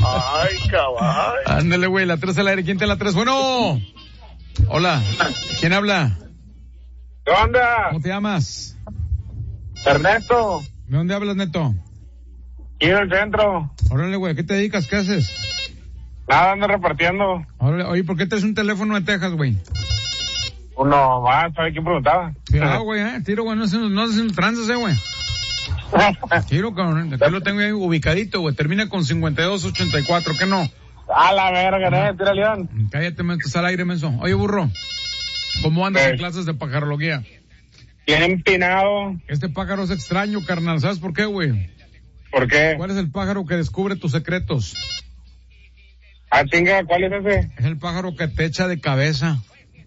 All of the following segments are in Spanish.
Ay, caballo. Ándale, güey, la 3 al aire. ¿Quién te la 3? Bueno. Hola. ¿Quién habla? ¿Qué onda? ¿Cómo te llamas? Ernesto. ¿De dónde hablas, Neto? Aquí en el centro. Órale, güey, ¿qué te dedicas? ¿Qué haces? Nada, ando repartiendo. Órale, oye, ¿por qué traes un teléfono de Texas, güey? Uno más, ¿sabe quién preguntaba? Cuidado, güey, tiro, güey, no hacen tranzas, güey. Tiro, cabrón, aquí lo tengo ahí ubicadito, güey, termina con 5284, ¿qué no? A la verga, tira león. Cállate, me estás al aire, menso. Oye, burro, ¿cómo andas en clases de pajarología? Bien empinado. Este pájaro es extraño, carnal, ¿sabes por qué, güey? ¿Por qué? ¿Cuál es el pájaro que descubre tus secretos? Ah, chinga, ¿cuál es ese? Es el pájaro que te echa de cabeza.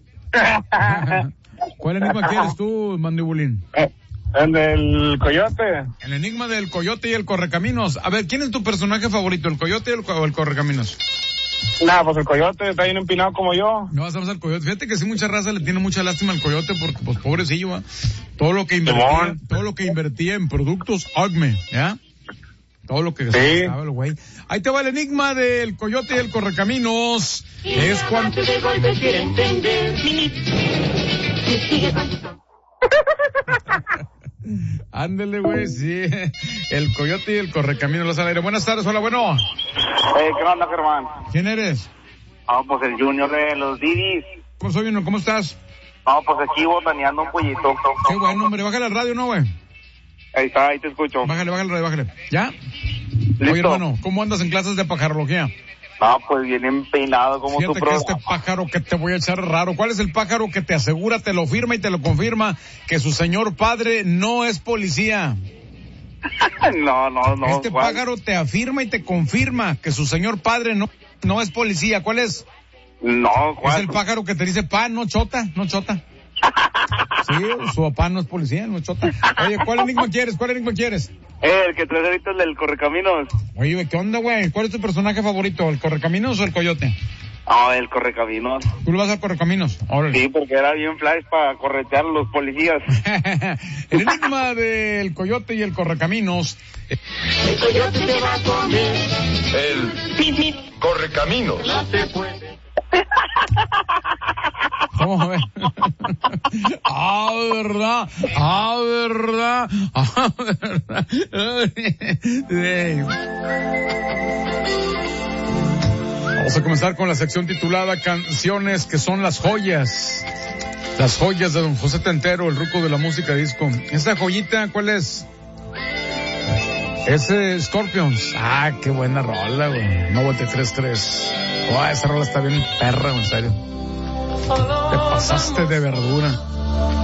¿Cuál enigma quieres tú, mandibulín? El del coyote. El enigma del coyote y el correcaminos. A ver, ¿quién es tu personaje favorito, el coyote o el correcaminos? Nah, pues el coyote está bien empinado como yo. No vas a pasar al coyote. Fíjate que sí, mucha raza le tiene mucha lástima al coyote porque, pues, pobrecillo, ¿eh? Todo lo que invertía en productos Acme, ¿ya? Todo lo que gastaba el güey. Ahí te va el enigma del coyote y el correcaminos. Es cuando... Ándele, güey, sí. El coyote y el correcaminos, los al aire. Buenas tardes, hola, bueno. ¿Qué onda, Germán? ¿Quién eres? Pues el Junior de los Didis. ¿Cómo soy, Junior? ¿Cómo estás? Pues aquí botaneando un pollito. Qué bueno, hombre, bájale al radio, ¿no, güey? Ahí está, ahí te escucho. Bájale el radio, bájale. ¿Ya? ¿Listo? Oye, hermano, ¿cómo andas en clases de pajarología? Pues bien empeinado como tu Fíjate que programa. este pájaro que te voy a echar raro. ¿Cuál es el pájaro que te asegura, te lo firma y te lo confirma que su señor padre no es policía? No. Este pájaro te afirma y te confirma que su señor padre no es policía. ¿Cuál es? No, ¿cuál? Es el pájaro que te dice no chota. Sí, su papá no es policía, no es chota. Oye, ¿cuál enigma quieres? El que traes ahorita es del Correcaminos. Oye, ¿qué onda, güey? ¿Cuál es tu personaje favorito? ¿El Correcaminos o el Coyote? El Correcaminos. ¿Tú lo vas al Correcaminos? Órale. Sí, porque era bien flash para corretear a los policías. El enigma del Coyote y el Correcaminos. El coyote te va a comer. El Correcaminos. No se puede. ¿Cómo ves? verdad. Vamos a comenzar con la sección titulada Canciones que son las joyas. Las joyas de don José Tentero, el ruco de la música disco. ¿Esta joyita cuál es? Ese Scorpions. Qué buena rola, güey. 93.3. Esa rola está bien perra, en serio. Te pasaste de verdura.